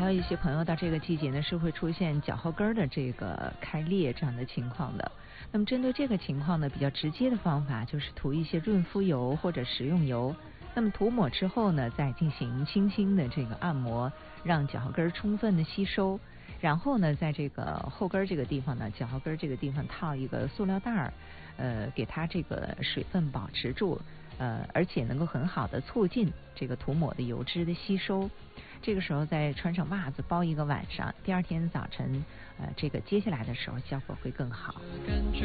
到一些朋友到这个季节呢是会出现脚后跟的这个开裂这样的情况的。那么针对这个情况呢，比较直接的方法就是涂一些润肤油或者食用油。那么涂抹之后呢，再进行轻轻的这个按摩，让脚后跟充分的吸收。然后呢，在这个后跟这个地方呢，脚后跟这个地方套一个塑料袋儿，给它这个水分保持住，而且能够很好的促进这个涂抹的油脂的吸收。这个时候再穿上袜子包一个晚上，第二天早晨，这个接下来的时候效果会更好。 感觉